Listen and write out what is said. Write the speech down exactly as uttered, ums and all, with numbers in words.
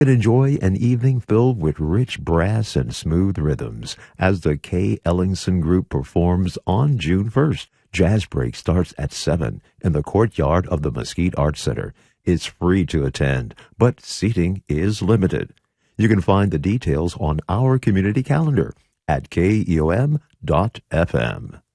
And enjoy an evening filled with rich brass and smooth rhythms as the Kay Ellingson Group performs on June first. Jazz Break starts at seven in the courtyard of the Mesquite Arts Center. It's free to attend, but seating is limited. You can find the details on our community calendar at K E O M dot F M.